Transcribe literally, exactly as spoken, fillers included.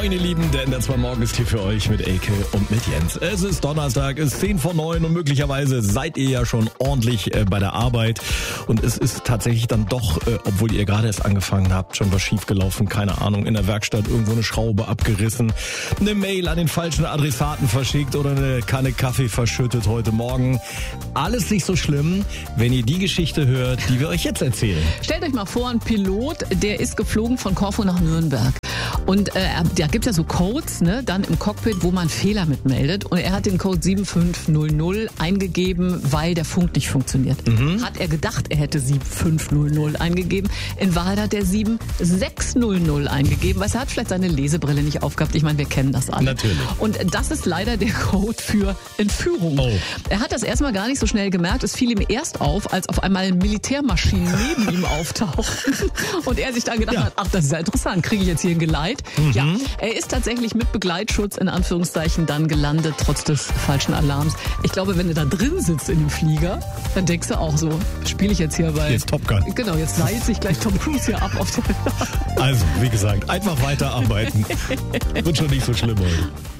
Moin ihr Lieben, der N D R zwei Morgen ist hier für euch mit Elke und mit Jens. Es ist Donnerstag, es ist zehn vor neun und möglicherweise seid ihr ja schon ordentlich äh, bei der Arbeit. Und es ist tatsächlich dann doch, äh, obwohl ihr gerade erst angefangen habt, schon was schiefgelaufen. Keine Ahnung, in der Werkstatt irgendwo eine Schraube abgerissen, eine Mail an den falschen Adressaten verschickt oder eine Kanne Kaffee verschüttet heute Morgen. Alles nicht so schlimm, wenn ihr die Geschichte hört, die wir euch jetzt erzählen. Stellt euch mal vor, ein Pilot, der ist geflogen von Korfu nach Nürnberg. Und äh, da gibt es ja so Codes, ne, dann im Cockpit, wo man Fehler mitmeldet. Und er hat den Code sieben fünf null null eingegeben, weil der Funk nicht funktioniert. Mhm. Hat er gedacht, er hätte sieben fünf null null eingegeben. In Wahrheit hat er sieben sechs null null eingegeben, weil er hat vielleicht seine Lesebrille nicht aufgehabt. Ich meine, wir kennen das alle. Natürlich. Und das ist leider der Code für Entführung. Oh. Er hat das erstmal gar nicht so schnell gemerkt. Es fiel ihm erst auf, als auf einmal Militärmaschinen neben ihm auftauchten. Und er sich dann gedacht Ja. hat, ach, das ist ja interessant, kriege ich jetzt hier ein Geleit? Mhm. Ja, er ist tatsächlich mit Begleitschutz in Anführungszeichen dann gelandet, trotz des falschen Alarms. Ich glaube, wenn du da drin sitzt in dem Flieger, dann denkst du auch so, spiele ich jetzt hier bei... Jetzt Top Gun. Genau, jetzt leiht sich gleich Tom Cruise hier ab auf der... Also, wie gesagt, einfach weiterarbeiten. Wird schon nicht so schlimm heute.